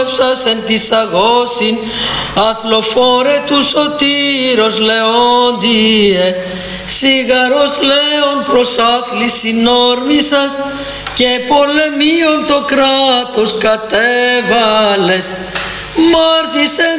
εν της αγώσιν, αθλοφόρε του σωτήρος Λεόντιε, σίγαρος λέον προς άθλησιν όρμησας και πολεμίων το κράτος κατέβαλες, μάρτισεν